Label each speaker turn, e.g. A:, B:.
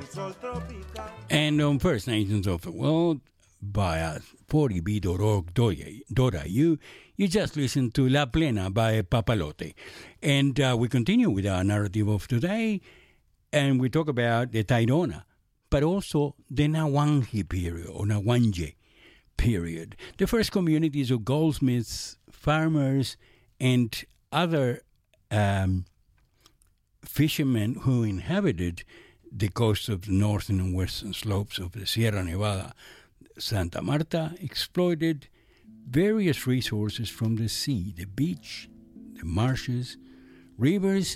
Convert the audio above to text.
A: And on First Nations of the World by 40b.org.au, you just listened to La Plena by Papalote. And we continue with our narrative of today, and we talk about the Tairona, but also the Nawanji period, or Nawanje period. The first communities of goldsmiths, farmers, and other fishermen who inhabited the coast of the northern and western slopes of the Sierra Nevada, Santa Marta, exploited various resources from the sea, the beach, the marshes, rivers,